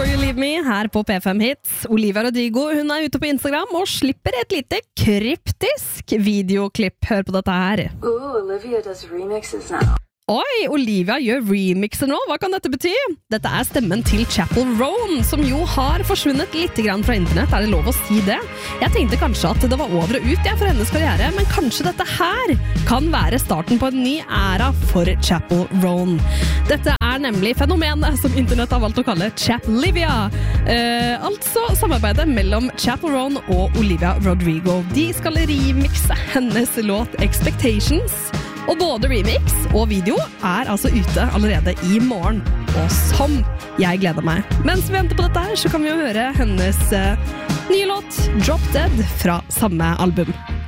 Before You Leave Me her på P5 Hits. Olivia Rodrigo, hun ute på Instagram og slipper et lite kryptisk videoklipp. Hør på dette her. Olivia does remixes now. Oi, Olivia gjør remixer nå. Hva kan dette bety? Dette stemmen til Chappell Roan, som jo har forsvunnet litt grann fra internett. Det lov å si det? Jeg tenkte kanskje at det var over og ut for hennes karriere, men kanskje dette her kan være starten på en ny æra for Chappell Roan. Dette nemlig fenomenet som internett har valgt å kalle Chaplivia. Altså samarbeidet mellom Chappell Roan og Olivia Rodrigo. De skal remixe hennes låt Expectations. Og både remix og video altså ute allerede i morgen. Og som jeg gleder meg. Mens vi venter på dette her, så kan vi jo høre hennes nye låt Drop Dead fra samme album.